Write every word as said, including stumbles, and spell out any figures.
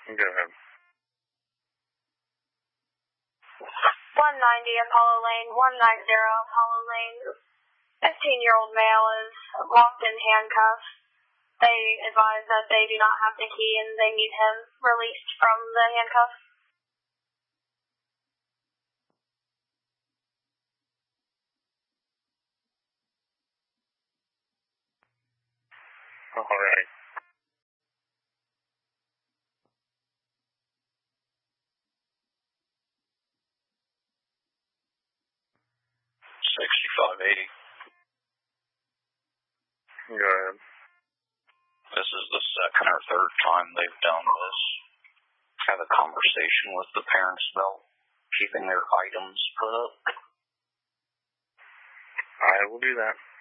Go ahead. one ninety Apollo Lane, one ninety Apollo Lane. fifteen-year-old male is locked in handcuffs. They advise that they do not have the key and they need him released from the handcuffs. All right. sixty-five eighty. Go ahead. This is the second or third time they've done this. Have a conversation with the parents about keeping their items put up. I will do that.